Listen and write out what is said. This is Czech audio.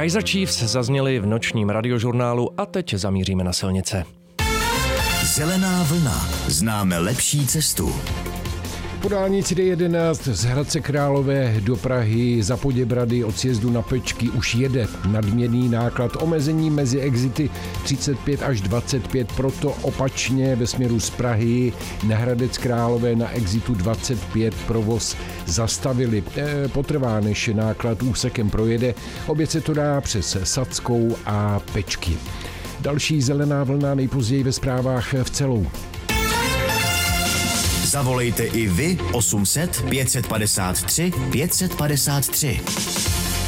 Kaizer Chiefs zazněli v nočním radiožurnálu a teď zamíříme na silnice. Zelená vlna. Známe lepší cestu. Po dálnici D11 z Hradce Králové do Prahy za Poděbrady od sjezdu na Pečky už jede nadměrný náklad, omezení mezi exity 35 až 25, proto opačně ve směru z Prahy na Hradec Králové na exitu 25 provoz zastavili. Potrvá, než náklad úsekem projede, oběť se to dá přes Sadskou a Pečky. Další zelená vlna nejpozději ve zprávách v Celou. Zavolejte i vy 800 553 553.